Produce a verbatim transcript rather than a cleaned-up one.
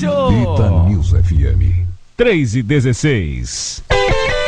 Beijo! Bita News F M. três e dezesseis.